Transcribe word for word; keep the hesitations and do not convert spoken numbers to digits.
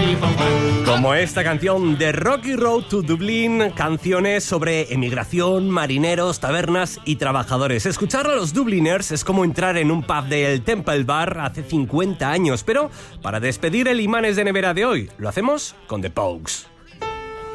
Como esta canción de Rocky Road to Dublin, canciones sobre emigración, marineros, tabernas y trabajadores. Escuchar a los Dubliners es como entrar en un pub del Temple Bar hace cincuenta años, pero para despedir el Imanes de Nevera de hoy, lo hacemos con The Pogues.